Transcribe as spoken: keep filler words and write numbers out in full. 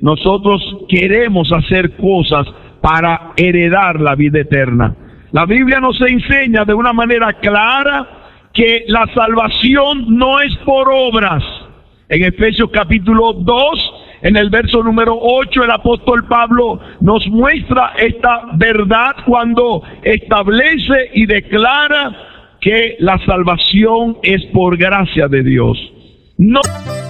nosotros queremos hacer cosas para heredar la vida eterna. La Biblia nos enseña de una manera clara que la salvación no es por obras. En Efesios capítulo dos, en el verso número ocho, el apóstol Pablo nos muestra esta verdad cuando establece y declara que la salvación es por gracia de Dios. No